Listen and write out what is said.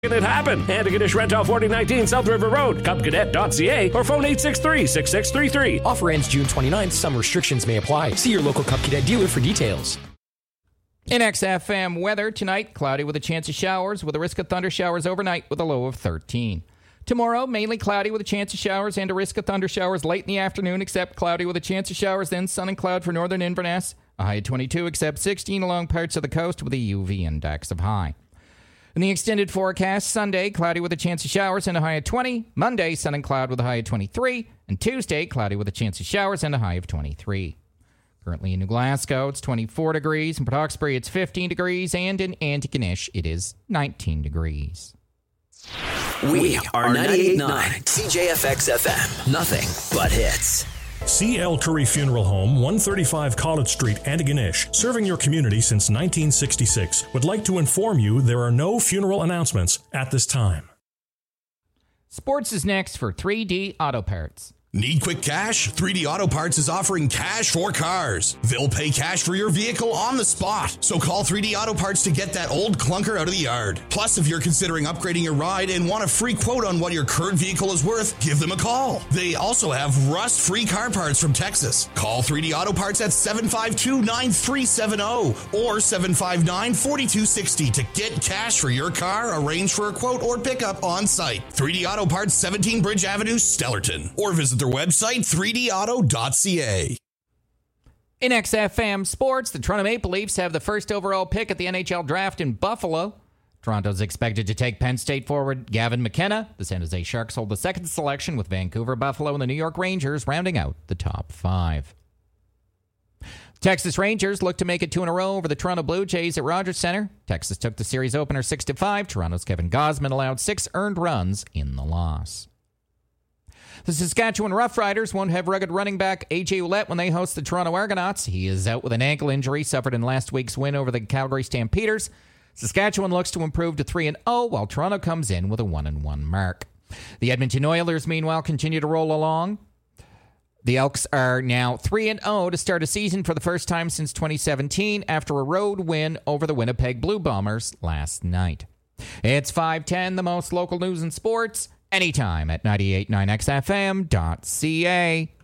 It happen. Antigonish Rental 4019 South River Road, cubcadet.ca or phone 863-6633. Offer ends June 29th. Some restrictions may apply. See your local Cub Cadet dealer for details. In XFM weather, tonight, cloudy with a chance of showers with a risk of thunder showers overnight with a low of 13. Tomorrow, mainly cloudy with a chance of showers and a risk of thunder showers late in the afternoon, except cloudy with a chance of showers, then sun and cloud for northern Inverness. A high of 22, except 16 along parts of the coast with a UV index of high. In the extended forecast, Sunday, cloudy with a chance of showers and a high of 20. Monday, sun and cloud with a high of 23. And Tuesday, cloudy with a chance of showers and a high of 23. Currently in New Glasgow, it's 24 degrees. In Port Hawkesbury, it's 15 degrees. And in Antigonish, it is 19 degrees. We are 98.9 CJFX FM. Nothing but hits. C.L. Curry Funeral Home, 135 College Street, Antigonish, serving your community since 1966, would like to inform you there are no funeral announcements at this time. Sports is next for 3D Auto Parts. Need quick cash? 3D Auto Parts is offering cash for cars. They'll pay cash for your vehicle on the spot. So call 3D Auto Parts to get that old clunker out of the yard. Plus, if you're considering upgrading your ride and want a free quote on what your current vehicle is worth, give them a call. They also have rust-free car parts from Texas. Call 3D Auto Parts at 752-9370 or 759-4260 to get cash for your car, arrange for a quote, or pickup on site. 3D Auto Parts, 17 Bridge Avenue, Stellarton. Or visit their website, 3dauto.ca. In XFM Sports, the Toronto Maple Leafs have the first overall pick at the NHL Draft in Buffalo. Toronto's expected to take Penn State forward Gavin McKenna. The San Jose Sharks hold the second selection with Vancouver, Buffalo, and the New York Rangers rounding out the top five. Texas Rangers look to make it two in a row over the Toronto Blue Jays at Rogers Centre. Texas took the series opener 6-5. Toronto's Kevin Gausman allowed 6 earned runs in the loss. The Saskatchewan Roughriders won't have rugged running back A.J. Ouellette when they host the Toronto Argonauts. He is out with an ankle injury suffered in last week's win over the Calgary Stampeders. Saskatchewan looks to improve to 3-0, while Toronto comes in with a 1-1 mark. The Edmonton Oilers, meanwhile, continue to roll along. The Elks are now 3-0 to start a season for the first time since 2017 after a road win over the Winnipeg Blue Bombers last night. It's 5:10, the most local news and sports, anytime at 98.9xfm.ca.